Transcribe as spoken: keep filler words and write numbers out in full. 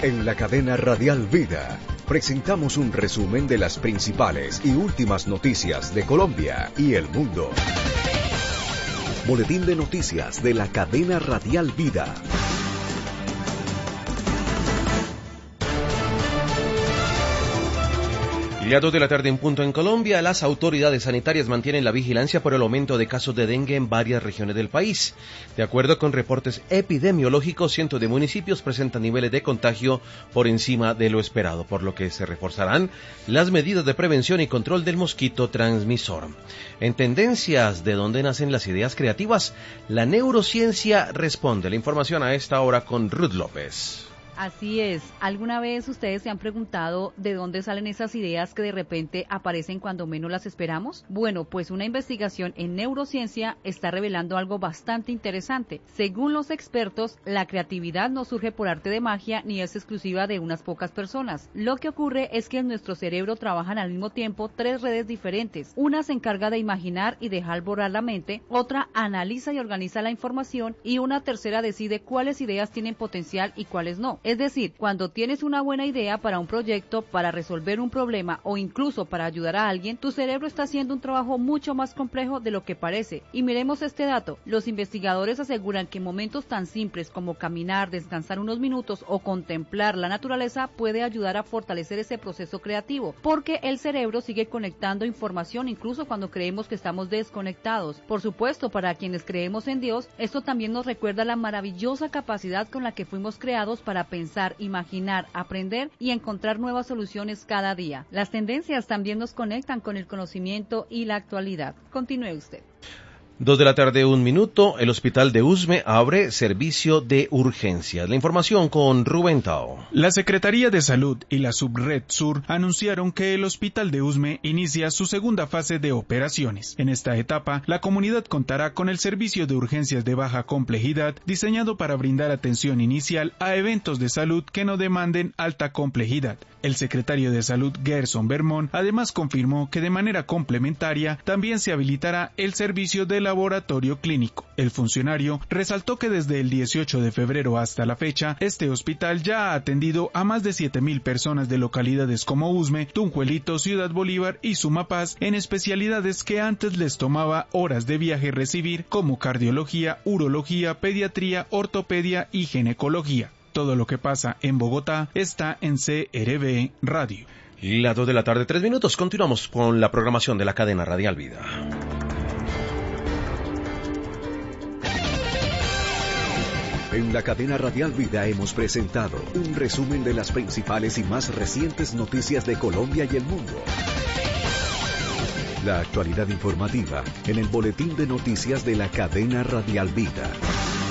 En la cadena Radial Vida presentamos un resumen de las principales y últimas noticias de Colombia y el mundo. Boletín de noticias de la cadena Radial Vida. Y a dos de la tarde en punto en Colombia, las autoridades sanitarias mantienen la vigilancia por el aumento de casos de dengue en varias regiones del país. De acuerdo con reportes epidemiológicos, cientos de municipios presentan niveles de contagio por encima de lo esperado, por lo que se reforzarán las medidas de prevención y control del mosquito transmisor. En tendencias de dónde nacen las ideas creativas, la neurociencia responde. La información a esta hora con Ruth López. Así es. ¿Alguna vez ustedes se han preguntado de dónde salen esas ideas que de repente aparecen cuando menos las esperamos? Bueno, pues una investigación en neurociencia está revelando algo bastante interesante. Según los expertos, la creatividad no surge por arte de magia ni es exclusiva de unas pocas personas. Lo que ocurre es que en nuestro cerebro trabajan al mismo tiempo tres redes diferentes. Una se encarga de imaginar y dejar borrar la mente, otra analiza y organiza la información y una tercera decide cuáles ideas tienen potencial y cuáles no. Es decir, cuando tienes una buena idea para un proyecto, para resolver un problema o incluso para ayudar a alguien, tu cerebro está haciendo un trabajo mucho más complejo de lo que parece. Y miremos este dato. Los investigadores aseguran que momentos tan simples como caminar, descansar unos minutos o contemplar la naturaleza puede ayudar a fortalecer ese proceso creativo, porque el cerebro sigue conectando información incluso cuando creemos que estamos desconectados. Por supuesto, para quienes creemos en Dios, esto también nos recuerda la maravillosa capacidad con la que fuimos creados para pensar, imaginar, aprender y encontrar nuevas soluciones cada día. Las tendencias también nos conectan con el conocimiento y la actualidad. Continúe usted. Dos de la tarde, un minuto. El hospital de Usme abre servicio de urgencias. La información con Rubén Tao. La Secretaría de Salud y la Subred Sur anunciaron que el hospital de Usme inicia su segunda fase de operaciones. En esta etapa, la comunidad contará con el servicio de urgencias de baja complejidad diseñado para brindar atención inicial a eventos de salud que no demanden alta complejidad. El secretario de Salud, Gerson Vermont, además confirmó que de manera complementaria también se habilitará el servicio de laboratorio clínico. El funcionario resaltó que desde el dieciocho de febrero hasta la fecha, este hospital ya ha atendido a más de siete mil personas de localidades como Usme, Tunjuelito, Ciudad Bolívar y Sumapaz en especialidades que antes les tomaba horas de viaje recibir, como cardiología, urología, pediatría, ortopedia y ginecología. Todo lo que pasa en Bogotá está en C R V Radio. Y las dos de la tarde, tres minutos. Continuamos con la programación de la cadena Radial Vida. En la cadena Radial Vida hemos presentado un resumen de las principales y más recientes noticias de Colombia y el mundo. La actualidad informativa en el boletín de noticias de la cadena Radial Vida.